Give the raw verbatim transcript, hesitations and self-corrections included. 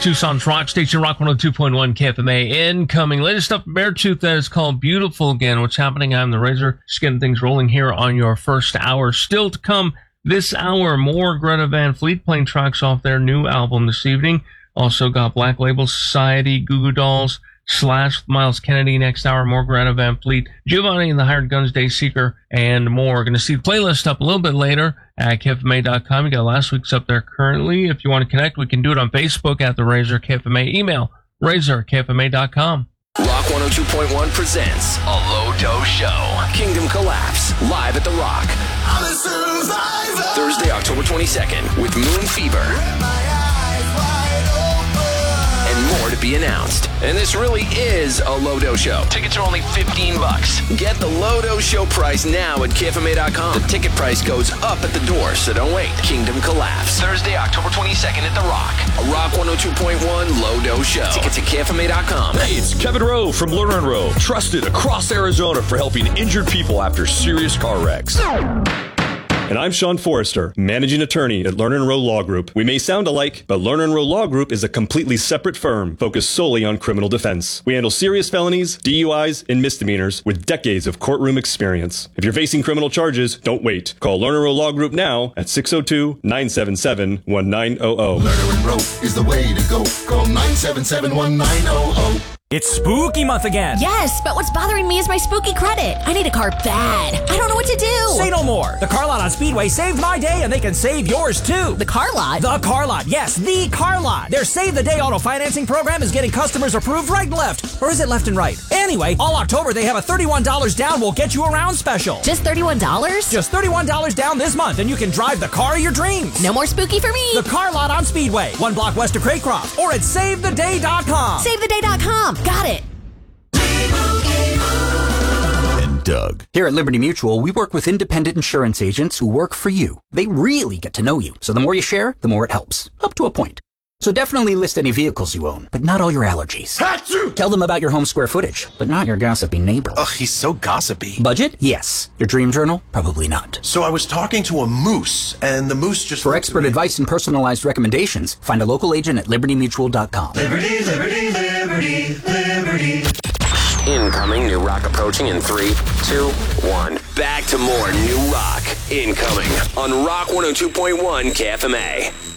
Tucson's rock station, Rock one oh two point one K F M A. Incoming. Latest stuff from Beartooth that is called Beautiful Again. What's happening? I'm the Razor. Just getting things rolling here on your first hour. Still to come this hour, more Greta Van Fleet playing tracks off their new album this evening. Also got Black Label Society, Goo Goo Dolls, Slash, Miles Kennedy next hour, more Greta Van Fleet, Giovanni and the Hired Guns, Day Seeker, and more. Going to see the playlist up a little bit later at K F M A dot com. You got last week's up there currently. If you want to connect, we can do it on Facebook at The Razor K F M A. Email razor at K F M A dot com. Rock one oh two point one presents a Low Dose Show. Kingdom Collapse, live at The Rock. I'm a survivor. Thursday, October twenty-second, with Moon Fever. And more to be announced. And this really is a Low Dose Show. Tickets are only fifteen bucks. Get the Low Dose Show price now at K F M A dot com. The ticket price goes up at the door, so don't wait. Kingdom Collapse. Thursday, October twenty-second at The Rock. A Rock one oh two point one Low Dose Show. Tickets at K F M A dot com. Hey, it's Kevin Rowe from Lerner and Rowe. Trusted across Arizona for helping injured people after serious car wrecks. And I'm Sean Forrester, managing attorney at Lerner and Rowe Law Group. We may sound alike, but Lerner and Rowe Law Group is a completely separate firm focused solely on criminal defense. We handle serious felonies, D U Is, and misdemeanors with decades of courtroom experience. If you're facing criminal charges, don't wait. Call Lerner and Rowe Law Group now at six oh two, nine seven seven, one nine zero zero. Lerner and Rowe is the way to go. Call nine seven seven, one nine zero zero. It's spooky month again. Yes, but what's bothering me is my spooky credit. I need a car bad. I don't know what to do. Say no more. The Car Lot on Speedway saved my day, and they can save yours too. The Car Lot? The Car Lot. Yes, the Car Lot. Their Save the Day auto financing program is getting customers approved right and left. Or is it left and right? Anyway, all October they have a thirty-one dollars down will get you around special. Just thirty-one dollars? Just thirty-one dollars down this month, and you can drive the car of your dreams. No more spooky for me. The Car Lot on Speedway, one block west of Craycroft, or at save the day dot com. save the day dot com. Got it. And Doug. Here at Liberty Mutual, we work with independent insurance agents who work for you. They really get to know you, so the more you share, the more it helps. Up to a point. So definitely list any vehicles you own, but not all your allergies. Achoo! Tell them about your home square footage, but not your gossipy neighbor. Ugh, he's so gossipy. Budget? Yes. Your dream journal? Probably not. So I was talking to a moose, and the moose just... For expert advice and personalized recommendations, find a local agent at liberty mutual dot com. Liberty, liberty, liberty, liberty. Incoming, new rock approaching in three, two, one. Back to more new rock. Incoming on Rock one oh two point one K F M A.